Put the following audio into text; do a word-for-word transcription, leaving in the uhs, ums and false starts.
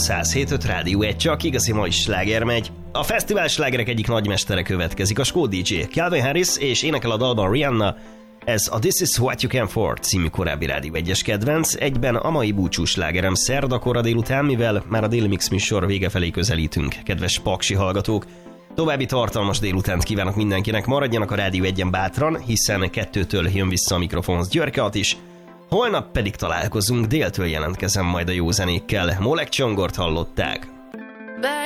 száz hét öt Rádió egy, csak igazi ma is sláger megy. A fesztivál slágerek egyik nagymestere következik, a skót dé dzsé Calvin Harris, és énekel a dalban Rihanna. Ez a This Is What You Can For című korábbi Rádió egyes kedvenc, egyben a mai búcsús slágerem szerda kora délután, mivel már a déli mix műsor vége felé közelítünk, kedves paksi hallgatók. További tartalmas délutánt kívánok mindenkinek, maradjanak a Rádió egyen bátran, hiszen kettőtől jön vissza a mikrofonhoz Györke is. Holnap pedig találkozunk, déltől jelentkezem majd a jó zenékkel. Molek Csongort hallották.